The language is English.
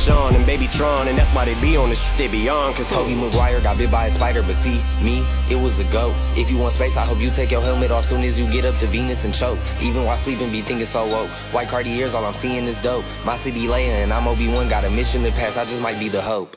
Sean and Baby Tron, and that's why they be on the shit they be on. Cause Tobey Maguire got bit by a spider, but see, me, it was a goat. If you want space, I hope you take your helmet off soon as you get up to Venus and choke. Even while sleeping, be thinking so woke. White Cartiers, all I'm seeing is dope. My city laying, and I'm Obi-Wan, got a mission to pass, I just might be the hope.